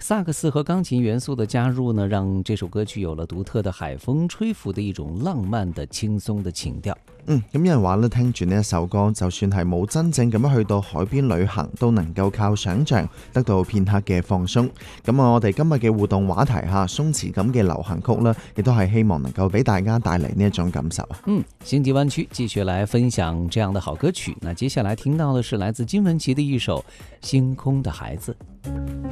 萨克斯和钢琴元素的加入呢，讓這首歌曲有了獨特的海風吹拂的一種浪漫的輕鬆的情調。 咁有人話咧，聽住呢一首歌，就算係冇真正咁樣去到海邊旅行，都能夠靠想像得到片刻嘅放鬆。咁我哋今日嘅互動話題下，鬆弛感嘅流行曲呢，亦都係希望能夠俾大家帶嚟呢一種感受啊。 星際灣區繼續來分享這樣的好歌曲。那接下來聽到的是來自金文岐的一首《星空的孩子》。